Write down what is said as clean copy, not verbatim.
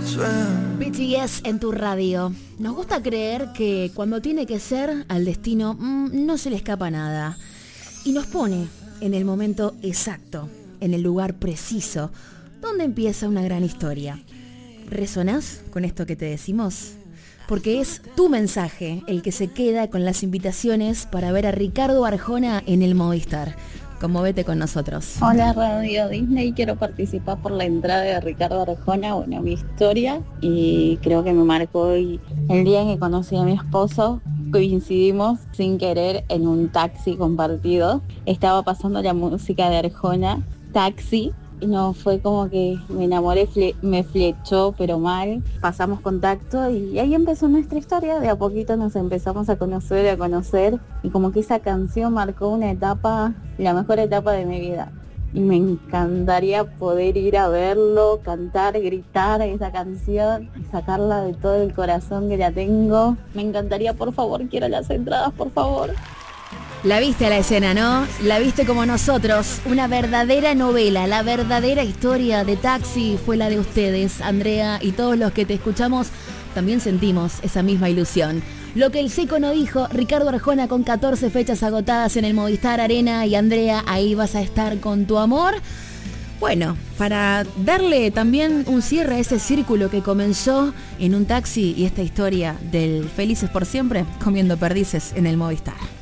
BTS en tu radio. Nos gusta creer que cuando tiene que ser, al destino no se le escapa nada. Y nos pone en el momento exacto, en el lugar preciso, donde empieza una gran historia. ¿Resonás con esto que te decimos? Porque es tu mensaje el que se queda con las invitaciones para ver a Ricardo Arjona en el Movistar. Conmovete con nosotros. Hola Radio Disney, quiero participar por la entrada de Ricardo Arjona, bueno, mi historia, y creo que me marcó hoy el día en que conocí a mi esposo. Coincidimos sin querer en un taxi compartido, estaba pasando la música de Arjona, Taxi, y no, fue como que me enamoré, me flechó, pero mal. Pasamos contacto y ahí empezó nuestra historia. De a poquito nos empezamos a conocer, y como que esa canción marcó una etapa, la mejor etapa de mi vida. Y me encantaría poder ir a verlo, cantar, gritar esa canción, sacarla de todo el corazón que la tengo. Me encantaría, por favor, quiero las entradas, por favor. La viste a la escena, ¿no? La viste como nosotros. Una verdadera novela, la verdadera historia de Taxi fue la de ustedes, Andrea, y todos los que te escuchamos también sentimos esa misma ilusión. Lo que el Seco no dijo, Ricardo Arjona con 14 fechas agotadas en el Movistar Arena, y Andrea, ahí vas a estar con tu amor. Bueno, para darle también un cierre a ese círculo que comenzó en un taxi y esta historia del Felices por Siempre, comiendo perdices en el Movistar.